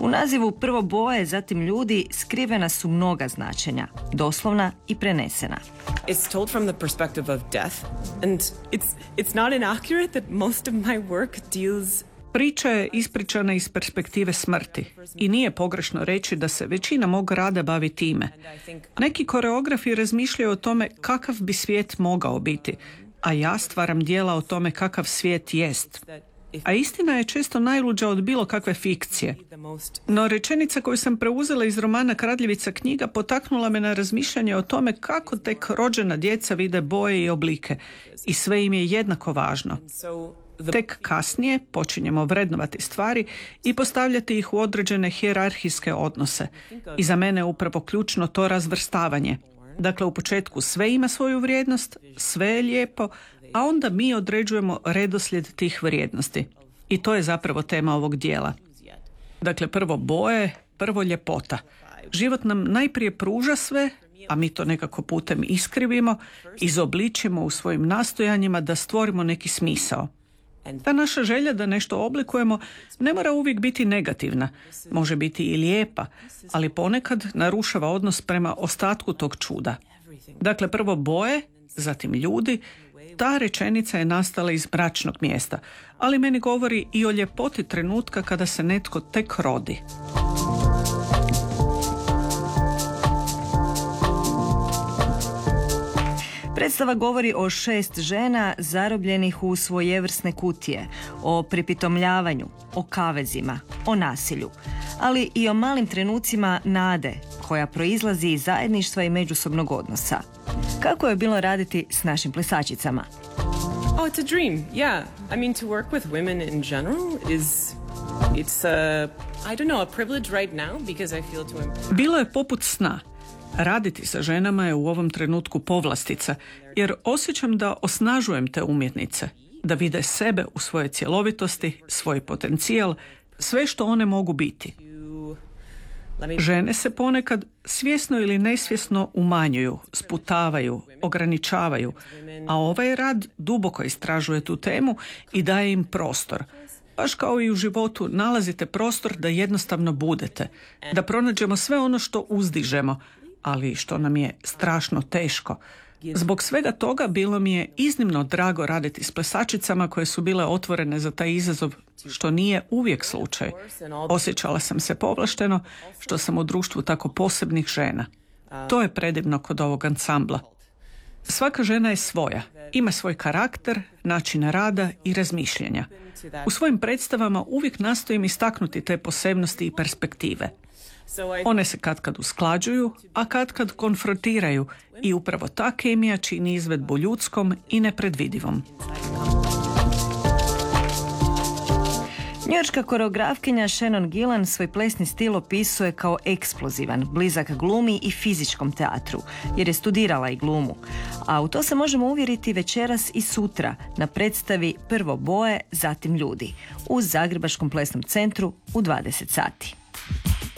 nazivu prvo boje, zatim ljudi skrivena su mnoga značenja, doslovna i prenesena. It's told from the perspective of death, and it's not inaccurate that most of my work deals. Priča je ispričana iz perspektive smrti i nije pogrešno reći da se većina mog rada bavi time. Neki koreografi razmišljaju o tome kakav bi svijet mogao biti, a ja stvaram djela o tome kakav svijet jest. A istina je često najluđa od bilo kakve fikcije. No rečenica koju sam preuzela iz romana Kradljivica knjiga potaknula me na razmišljanje o tome kako tek rođena djeca vide boje i oblike i sve im je jednako važno. Tek kasnije počinjemo vrednovati stvari i postavljati ih u određene hijerarhijske odnose. I za mene je upravo ključno to razvrstavanje. Dakle, u početku sve ima svoju vrijednost, sve je lijepo, a onda mi određujemo redoslijed tih vrijednosti. I to je zapravo tema ovog dijela. Dakle, prvo boje, prvo ljepota. Život nam najprije pruža sve, a mi to nekako putem iskrivimo, izobličimo u svojim nastojanjima da stvorimo neki smisao. Ta naša želja da nešto oblikujemo ne mora uvijek biti negativna, može biti i lijepa, ali ponekad narušava odnos prema ostatku tog čuda. Dakle, prvo boje, zatim ljudi. Ta rečenica je nastala iz mračnog mjesta, ali meni govori i o ljepoti trenutka kada se netko tek rodi. Predstava govori o 6 žena zarobljenih u svojevrsne kutije, o pripitomljavanju, o kavezima, o nasilju, ali i o malim trenucima nade koja proizlazi iz zajedništva i međusobnog odnosa. Kako je bilo raditi s našim plesačicama? Oh, it's a dream. Yeah. I mean, to work with women in general it's a privilege right now because I feel Bilo je poput sna. Raditi sa ženama je u ovom trenutku povlastica, jer osjećam da osnažujem te umjetnice, da vide sebe u svojoj cjelovitosti, svoj potencijal, sve što one mogu biti. Žene se ponekad svjesno ili nesvjesno umanjuju, sputavaju, ograničavaju, a ovaj rad duboko istražuje tu temu i daje im prostor. Baš kao i u životu nalazite prostor da jednostavno budete, da pronađemo sve ono što uzdižemo, ali što nam je strašno teško. Zbog svega toga bilo mi je iznimno drago raditi s plesačicama koje su bile otvorene za taj izazov, što nije uvijek slučaj. Osjećala sam se povlašteno što sam u društvu tako posebnih žena. To je predivno kod ovog ansambla. Svaka žena je svoja, ima svoj karakter, način rada i razmišljanja. U svojim predstavama uvijek nastojim istaknuti te posebnosti i perspektive. One se katkad usklađuju, a katkad konfrontiraju i upravo ta kemija čini izvedbu ljudskom i nepredvidivom. Njujorška koreografkinja Shannon Gillan svoj plesni stil opisuje kao eksplozivan, blizak glumi i fizičkom teatru, jer je studirala i glumu. A u to se možemo uvjeriti večeras i sutra na predstavi Prvo boje, zatim ljudi u Zagrebačkom plesnom centru u 20 sati.